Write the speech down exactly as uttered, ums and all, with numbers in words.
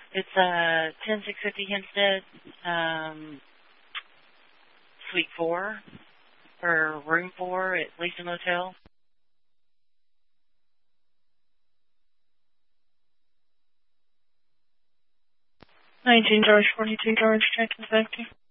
It's uh, ten six fifty Hempstead, um, Suite four, or Room four at Lisa Motel. nineteen George, forty-two George, check is active.